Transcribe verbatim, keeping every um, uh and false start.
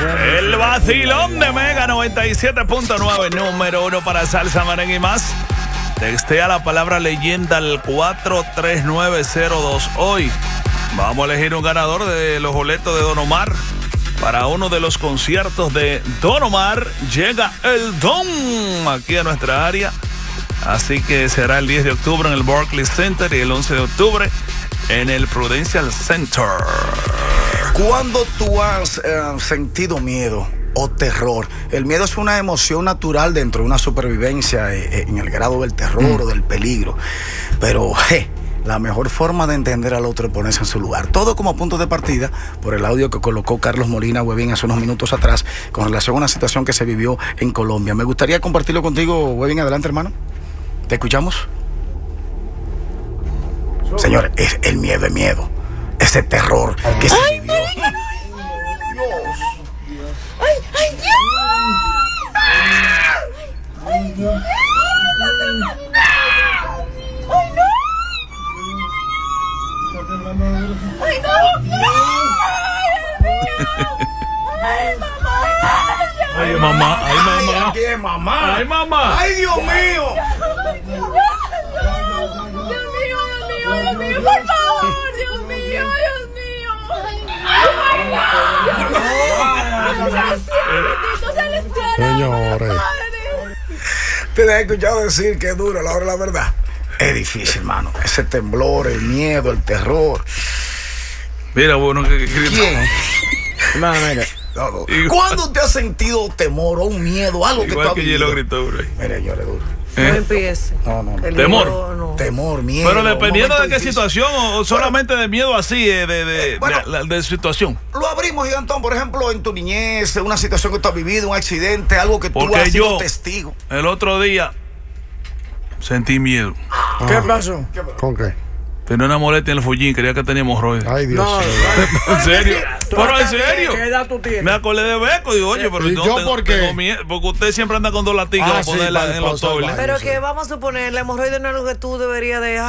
El vacilón de Mega noventa y siete punto nueve, número uno para salsa, merengue y más. Textea la palabra leyenda al cuatro tres nueve cero dos. Hoy vamos a elegir un ganador de los boletos de Don Omar para uno de los conciertos de Don Omar. Llega el Don aquí a nuestra área. Así que será el diez de octubre en el Barclays Center y el once de octubre en el Prudential Center. ¿Cuándo tú has eh, sentido miedo o terror? El miedo es una emoción natural dentro de una supervivencia eh, en el grado del terror mm. o del peligro. Pero, je, la mejor forma de entender al otro es ponerse en su lugar. Todo como punto de partida por el audio que colocó Carlos Molina Webin hace unos minutos atrás con relación a una situación que se vivió en Colombia. Me gustaría compartirlo contigo, Webin. Adelante, hermano. ¿Te escuchamos? Señores, es el miedo, es miedo. Ese terror que se ¡Ay, vivió. ay, Dios! ¡Ay, ay, Dios! ¡Ay, Dios! ¡Ay, no! ¡Ay, no! ¡Ay, mamá! ¡Ay, mamá! ¿Qué, mamá? ¡Ay, mamá! ¡Ay, Dios mío! Dios mío, por favor, Dios mío, Dios mío. Señores, Te he escuchado decir que es duro a la hora de la verdad. Es difícil, hermano. Ese temblor, el miedo, el terror. Mira, bueno, que, que, que, ¿Quién? no, mira. No, no. ¿Cuándo te has sentido temor o un miedo, algo que tú igual has que vivido? Hielo gritó, bro. Mire, yo le duro. No ¿Eh? empiece. No, no, no. El Temor. miedo, no. Temor, miedo. Pero dependiendo un de qué momento situación o, o solamente de miedo así, eh, de, de, Eh, bueno. de, de, de situación. Lo abrimos, Gigantón, por ejemplo, en tu niñez, una situación que tú has vivido, un accidente, algo que tú Porque has sido yo- testigo. El otro día sentí miedo. ¿Qué pasó? ¿Con qué? Tenía una molestia en el fullín, creía que tenía hemorroides. Ay, Dios. No, ¿En serio? Pero en serio. ¿Qué edad tú tienes? Me acordé de Beco, digo, oye, pero ¿Y no yo tengo, por qué? tengo miedo, porque usted siempre anda con dos latigos Ah, para sí, ponerla para- en para los toiles. salvar. Pero Sí. que vamos a suponer, la hemorroide no es algo que tú deberías dejar.